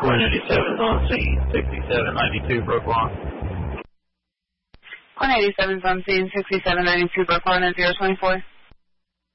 187's on scene, 6792 Brookline. 187's on scene, 6792 Brookline at 024.